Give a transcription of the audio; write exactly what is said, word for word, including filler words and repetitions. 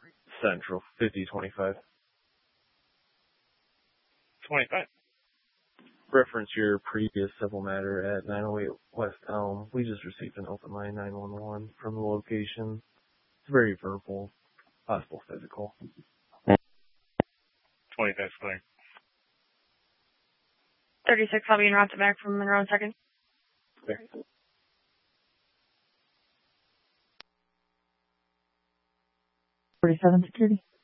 Central, fifty twenty-five. twenty-five. Reference your previous civil matter at nine oh eight West Elm. We just received an open line nine one one from the location. It's very verbal, possible physical. twenty-five clear. thirty-six, I'll be en route back from Monroe in a second. There. forty-seven security.